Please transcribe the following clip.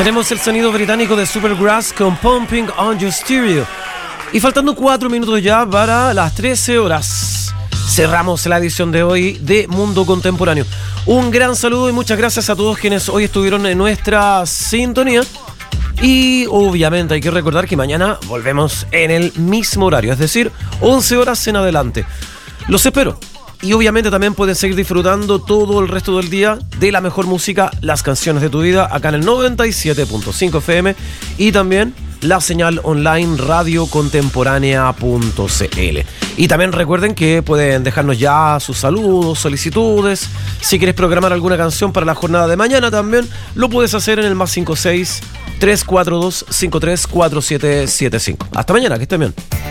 Tenemos el sonido británico de Supergrass con Pumping on Your Stereo. Y faltando 4 minutos ya para las 13 horas. Cerramos la edición de hoy de Mundo Contemporáneo. Un gran saludo y muchas gracias a todos quienes hoy estuvieron en nuestra sintonía. Y obviamente hay que recordar que mañana volvemos en el mismo horario, es decir, 11 horas en adelante. Los espero. Y obviamente también pueden seguir disfrutando todo el resto del día de la mejor música, las canciones de tu vida, acá en el 97.5 FM y también la señal online radiocontemporánea.cl. Y también recuerden que pueden dejarnos ya sus saludos, solicitudes. Si quieres programar alguna canción para la jornada de mañana también lo puedes hacer en el +56 342 534775. Hasta mañana, que estén bien.